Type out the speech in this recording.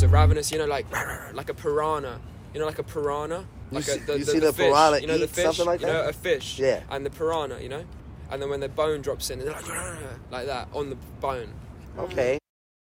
So ravenous, you know, like a piranha. You know, like a piranha. You see fish, the piranha you know, the eat fish, something like you that? know, a fish. Yeah. And the piranha, you know, and then when the bone drops in, they're like that on the bone. Okay.